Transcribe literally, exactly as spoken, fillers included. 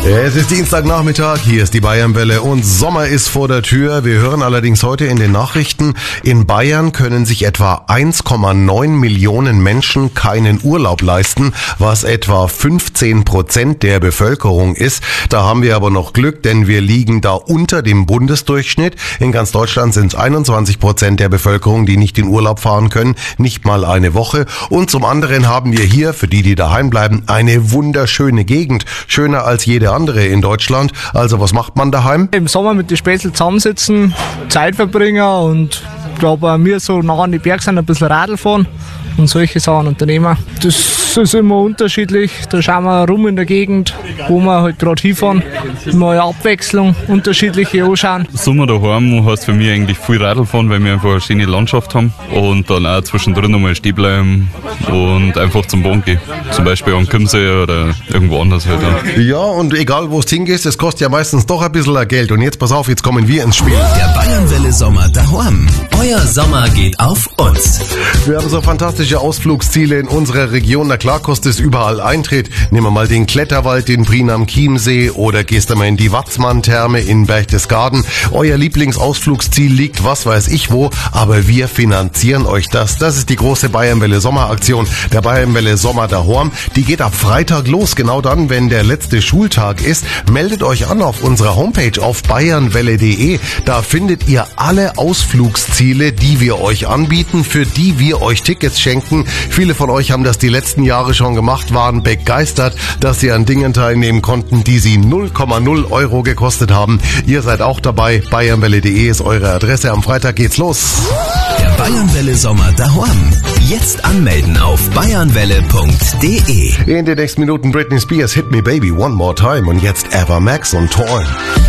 Es ist Dienstagnachmittag, hier ist die Bayernwelle und Sommer ist vor der Tür. Wir hören allerdings heute in den Nachrichten, in Bayern können sich etwa eins Komma neun Millionen Menschen keinen Urlaub leisten, was etwa fünfzehn Prozent der Bevölkerung ist. Da haben wir aber noch Glück, denn wir liegen da unter dem Bundesdurchschnitt. In ganz Deutschland sind es einundzwanzig Prozent der Bevölkerung, die nicht in Urlaub fahren können, nicht mal eine Woche. Und zum anderen haben wir hier, für die, die daheim bleiben, eine wunderschöne Gegend, schöner als jede andere in Deutschland. Also was macht man daheim? Im Sommer mit den Spätzl zusammensitzen, Zeit verbringen und ich glaube, wir so nah an die Berge sind, ein bisschen Radl fahren und solche Sachen unternehmen. Das ist immer unterschiedlich. Da schauen wir rum in der Gegend, wo wir halt gerade hinfahren. Immer eine Abwechslung, unterschiedliche anschauen. Sommer daheim heißt für mich eigentlich viel Radl fahren, weil wir einfach eine schöne Landschaft haben und dann auch zwischendrin nochmal stehen bleiben und einfach zum Boden gehen. Zum Beispiel am Chiemsee oder irgendwo anders halt. Ja, und egal wo es hingehst, es kostet ja meistens doch ein bisschen Geld. Und jetzt pass auf, jetzt kommen wir ins Spiel. Der Bayernwelle Sommer daheim. Euer Sommer geht auf uns. Wir haben so fantastische Ausflugsziele in unserer Region. Na klar kostet es überall Eintritt. Nehmen wir mal den Kletterwald in Prien am Chiemsee oder gehst du mal in die Watzmann-Therme in Berchtesgaden. Euer Lieblingsausflugsziel liegt was weiß ich wo, aber wir finanzieren euch das. Das ist die große Bayernwelle Sommeraktion, der Bayernwelle Sommer daheim. Die geht ab Freitag los, genau dann, wenn der letzte Schultag ist. Meldet euch an auf unserer Homepage auf bayernwelle punkt de. Da findet ihr alle Ausflugsziele, die wir euch anbieten, für die wir euch Tickets schenken. Viele von euch haben das die letzten Jahre schon gemacht, waren begeistert, dass sie an Dingen teilnehmen konnten, die sie null Komma null Euro gekostet haben. Ihr seid auch dabei. bayernwelle punkt de ist eure Adresse. Am Freitag geht's los. Der Bayernwelle Sommer daheim. Jetzt anmelden auf bayernwelle punkt de. In den nächsten Minuten Britney Spears Hit Me Baby One More Time und jetzt Ava Max und Torn.